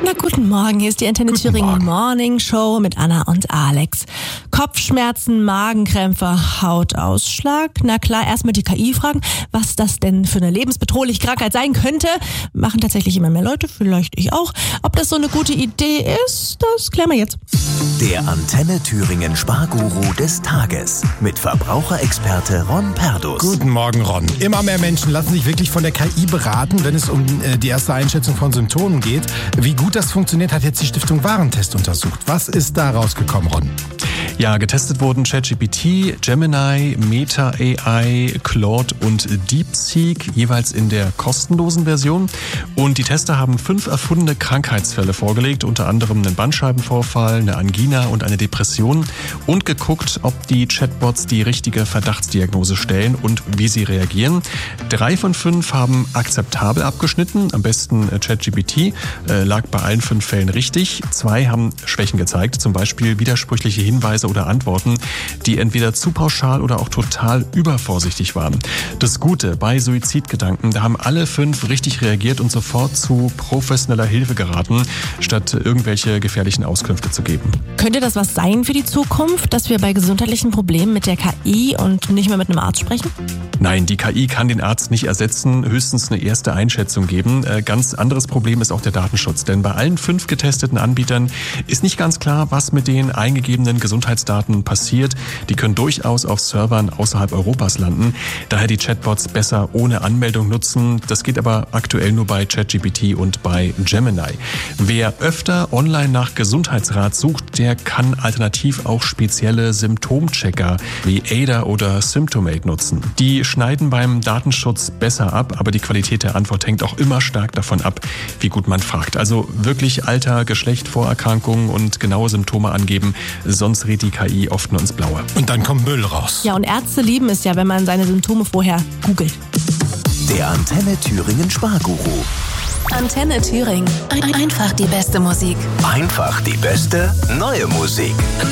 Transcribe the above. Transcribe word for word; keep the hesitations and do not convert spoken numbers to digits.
Na, guten Morgen, hier ist die Antenne Guten Thüringen Morgen. Morning Show mit Anna und Alex. Kopfschmerzen, Magenkrämpfe, Hautausschlag. Na klar, erstmal die K I fragen, was das denn für eine lebensbedrohliche Krankheit sein könnte. Machen tatsächlich immer mehr Leute, vielleicht ich auch. Ob das so eine gute Idee ist, das klären wir jetzt. Der Antenne Thüringen Sparguru des Tages mit Verbraucherexperte Ron Perdus. Guten Morgen, Ron. Immer mehr Menschen lassen sich wirklich von der K I beraten, wenn es um äh, die erste Einschätzung von Symptomen geht. Wie gut das funktioniert, hat jetzt die Stiftung Warentest untersucht. Was ist da rausgekommen, Ron? Ja, getestet wurden ChatGPT, Gemini, Meta A I, Claude und DeepSeek, jeweils in der kostenlosen Version. Und die Tester haben fünf erfundene Krankheitsfälle vorgelegt, unter anderem einen Bandscheibenvorfall, eine Angina und eine Depression, und geguckt, ob die Chatbots die richtige Verdachtsdiagnose stellen und wie sie reagieren. Drei von fünf haben akzeptabel abgeschnitten, am besten ChatGPT, äh, lag bei allen fünf Fällen richtig. Zwei haben Schwächen gezeigt, zum Beispiel widersprüchliche Hinweise oder Antworten, die entweder zu pauschal oder auch total übervorsichtig waren. Das Gute bei Suizidgedanken, da haben alle fünf richtig reagiert und sofort zu professioneller Hilfe geraten, statt irgendwelche gefährlichen Auskünfte zu geben. Könnte das was sein für die Zukunft, dass wir bei gesundheitlichen Problemen mit der K I und nicht mehr mit einem Arzt sprechen? Nein, die K I kann den Arzt nicht ersetzen, höchstens eine erste Einschätzung geben. Äh, ganz anderes Problem ist auch der Datenschutz, denn bei allen fünf getesteten Anbietern ist nicht ganz klar, was mit den eingegebenen Gesundheitsdaten passiert. Die können durchaus auf Servern außerhalb Europas landen. Daher die Chatbots besser ohne Anmeldung nutzen. Das geht aber aktuell nur bei ChatGPT und bei Gemini. Wer öfter online nach Gesundheitsrat sucht, der kann alternativ auch spezielle Symptomchecker wie Ada oder Symptomate nutzen. Die schneiden beim Datenschutz besser ab, aber die Qualität der Antwort hängt auch immer stark davon ab, wie gut man fragt. Also wirklich Alter, Geschlecht, Vorerkrankungen und genaue Symptome angeben, sonst rät die K I oft nur ins Blaue. Und dann kommt Müll raus. Ja, und Ärzte lieben es ja, wenn man seine Symptome vorher googelt. Der Antenne Thüringen Sparguru. Antenne Thüringen. Ein- Einfach die beste Musik. Einfach die beste neue Musik.